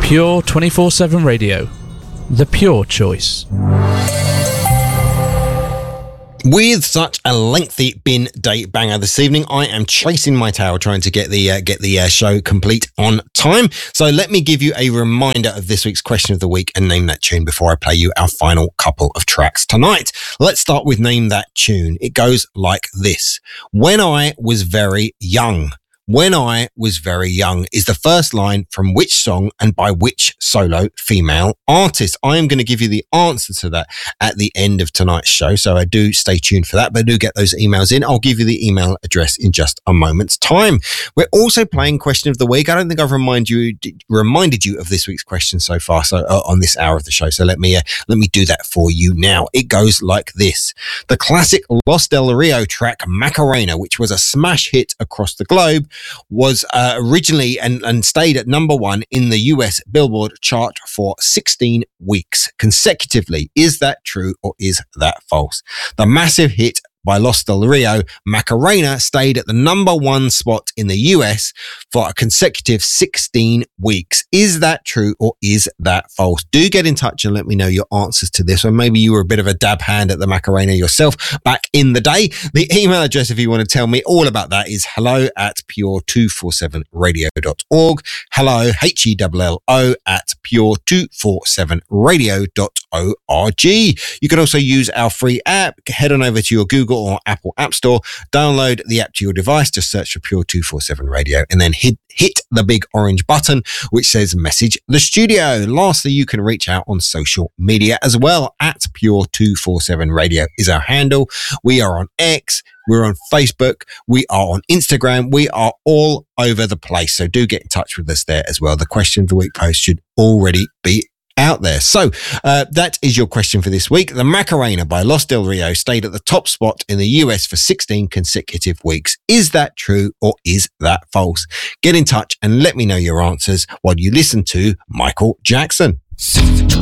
Pure 24/7 Radio, the pure choice. With such a lengthy bin date banger this evening, I am chasing my tail trying to get the show complete on time. So let me give you a reminder of this week's question of the week and name that tune before I play you our final couple of tracks tonight. Let's start with Name That Tune. It goes like this. When I was very young. When I was very young is the first line from which song and by which solo female artist? I am going to give you the answer to that at the end of tonight's show, so I do stay tuned for that, but do get those emails in. I'll give you the email address in just a moment's time. We're also playing Question of the Week. I don't think I've reminded you of this week's question so far, so on this hour of the show, so let me do that for you now. It goes like this. The classic Los Del Rio track Macarena, which was a smash hit across the globe, was originally and stayed at number one in the US Billboard chart for 16 weeks consecutively. Is that true or is that false? The massive hit by Los Del Rio, Macarena, stayed at the number one spot in the US for a consecutive 16 weeks. Is that true or is that false? Do get in touch and let me know your answers to this, or maybe you were a bit of a dab hand at the Macarena yourself back in the day. The email address, if you want to tell me all about that, is hello@pure247radio.org. Hello, HELLO at pure247radio.org. You can also use our free app. Head on over to your Google or Apple App Store, download the app to your device, just search for Pure 247 Radio, and then hit the big orange button which says Message the Studio. Lastly, you can reach out on social media as well. At Pure 247 Radio is our handle. We are on X, we're on Facebook, we are on Instagram, we are all over the place, so do get in touch with us there as well. The Question of the Week post should already be out there. So that is your question for this week. The Macarena by Los Del Rio stayed at the top spot in the US for 16 consecutive weeks. Is that true or is that false? Get in touch and let me know your answers while you listen to Michael Jackson.